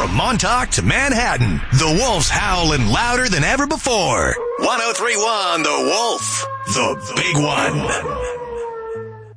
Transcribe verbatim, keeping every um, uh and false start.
From Montauk to Manhattan, the Wolf's howling louder than ever before. one oh three point one The Wolf, the big one.